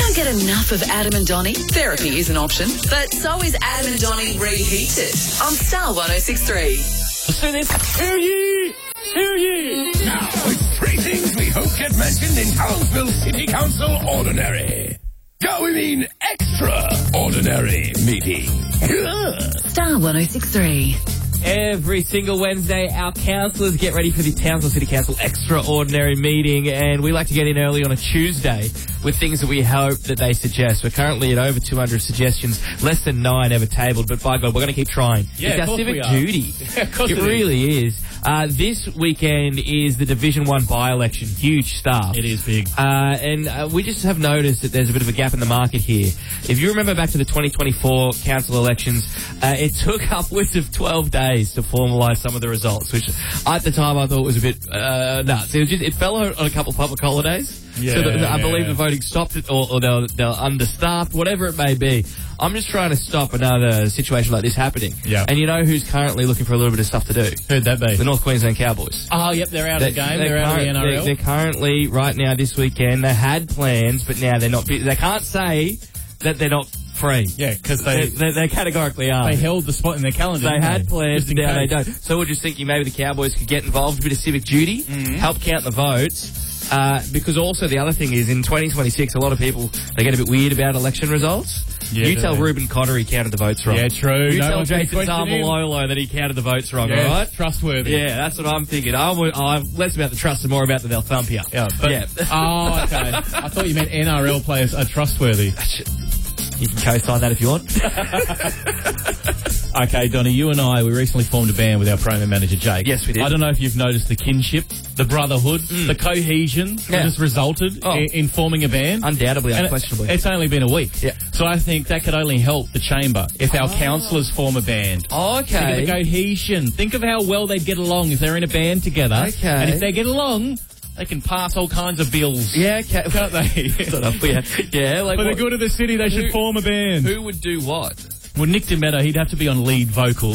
Can't get enough of Adam and Donnie? Therapy is an option, but so is Adam and Donnie Reheated on Star 106.3. So this, hear ye! Hear ye! Now, it's three things we hope get mentioned in Townsville City Council Ordinary. No, we mean extraordinary meeting. Star 106.3. Every single Wednesday, our councillors get ready for the Townsville City Council Extraordinary Meeting, and we like to get in early on a Tuesday with things that we hope that they suggest. We're currently at over 200 suggestions, less than 9 ever tabled, but by God, we're going to keep trying. Yeah, it's our civic duty. Yeah, of course it really is. This weekend is the Division 1 by-election. Huge stuff. It is big. And we just have noticed that there's a bit of a gap in the market here. If you remember back to the 2024 council elections, it took upwards of 12 days to formalise some of the results, which at the time I thought was a bit nuts. It fell on a couple of public holidays. Yeah, so I believe the voting stopped it, or they're understaffed, whatever it may be. I'm just trying to stop another situation like this happening. Yeah. And you know who's currently looking for a little bit of stuff to do? Who'd that be? The North Queensland Cowboys. Oh, yep, they're out of the game. They're out of the NRL. They're currently, right now, this weekend, they had plans, but now they're not. They can't say that they're not free. Yeah, because they categorically are. They held the spot in their calendar. They had plans, Just and now in they case. don't. So we're just thinking maybe the Cowboys could get involved, a bit of civic duty, help count the votes. Because also the other thing is, in 2026, a lot of people, they get a bit weird about election results. Yeah, you tell they? Ruben Cotter he counted the votes wrong. Yeah, true. You No tell one's gonna Jason question him. Tamalolo that he counted the votes wrong, Yeah, all right? trustworthy. Yeah, that's what I'm thinking. I'm less about the trust and more about the they'll thump you. Yeah, but, yeah. Oh, okay. I thought you meant NRL players are trustworthy. You can co-sign that if you want. Okay, Donnie, you and I, we recently formed a band with our promo manager, Jake. Yes, we did. I don't know if you've noticed the kinship, the brotherhood, the cohesion that has resulted in forming a band. Undoubtedly, And unquestionably. It's only been a week. Yeah. So I think that could only help the chamber if our councillors form a band. Okay. Think of the cohesion. Think of how well they'd get along if they're in a band together. Okay. And if they get along, they can pass all kinds of bills. Yeah, okay. Can't they? Yeah, like For the what- good of the city, they should form a band. Who would do what? Well, Nick Demeter, he'd have to be on lead vocals.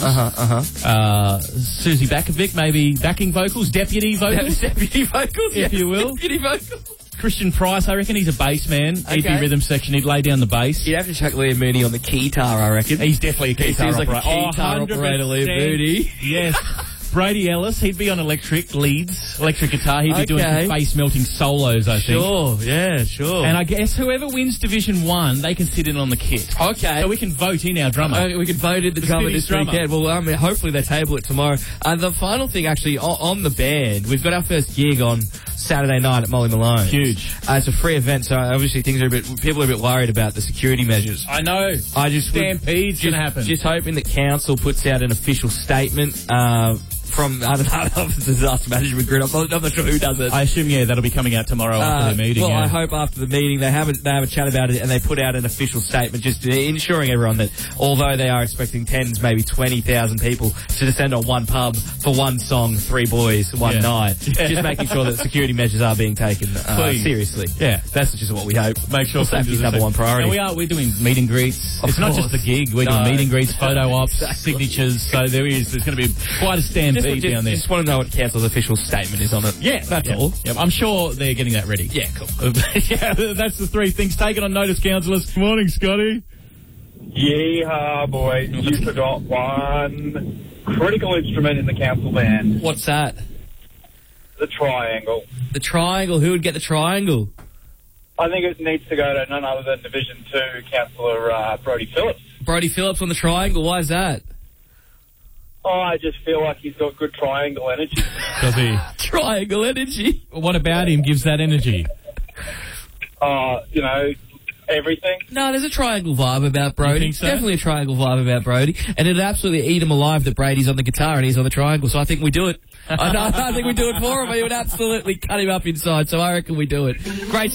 Susie Bakovic, maybe backing vocals, deputy vocals, Deputy vocals, if you will. Deputy vocals. Christian Price, I reckon he's a bass man. He'd be Okay. rhythm section. He'd lay down the bass. You'd have to chuck Liam Mooney on the keytar, I reckon. He's definitely a He guitar seems like a operator. guitar operator, Liam 100%. Mooney. Yes. Brady Ellis, he'd be on electric guitar. He'd be doing Okay. some face-melting solos, I think. Sure, yeah, sure. And I guess whoever wins Division 1, they can sit in on the kit. Okay. So we can vote in our drummer. We can vote in the drummer city's this drummer. weekend. Well, I mean, hopefully they table it tomorrow. The final thing, actually, on the band, we've got our first gig on Saturday night at Molly Malone. Huge. It's a free event, so obviously people are a bit worried about the security measures. I know. I just Stampede's going to happen. Just hoping that council puts out an official statement from, I don't know if it's a disaster management group. I'm not sure who does it. I assume, that'll be coming out tomorrow after the meeting. Well, yeah. I hope after the meeting they have a chat about it and they put out an official statement, just ensuring everyone that although they are expecting tens, maybe 20,000 people to descend on one pub for one song, three boys, one night, just making sure that security measures are being taken seriously. Yeah. That's just what we hope. Make sure safety's number one priority. And we're doing meet and greets. Of It's not course. just the gig. We're doing meet and greets, photo ops, Exactly. signatures. So there's going to be quite a stampede down there. Just want to know what council's official statement is on it. Yeah, that's all. Yep, I'm sure they're getting that ready. Yeah, cool. Yeah, that's the three things taken on notice, councillors. Good morning, Scotty. Yeehaw, boys. You forgot one critical instrument in the council band. What's that? The triangle. The triangle. Who would get the triangle? I think it needs to go to none other than Division 2 Councillor Brodie Phillips. Brodie Phillips on the triangle. Why is that? Oh, I just feel like he's got good triangle energy. Does he? Triangle energy. What about him gives that energy? Everything. No, there's a triangle vibe about Brodie. You think so? Definitely a triangle vibe about Brodie. And it'd absolutely eat him alive that Brady's on the guitar and he's on the triangle. So I think we do it. I think we do it for him. It would absolutely cut him up inside. So I reckon we do it. Great